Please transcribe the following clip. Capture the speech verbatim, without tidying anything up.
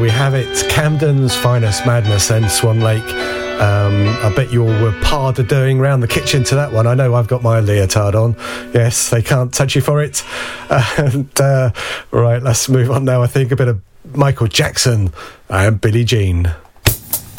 we have it. Camden's Finest Madness and Swan Lake. Um, I bet you all were pas-de-deux-ing round the kitchen to that one. I know I've got my leotard on. Yes, they can't touch you for it. And uh, right, let's move on now. I think a bit of Michael Jackson and Billie Jean.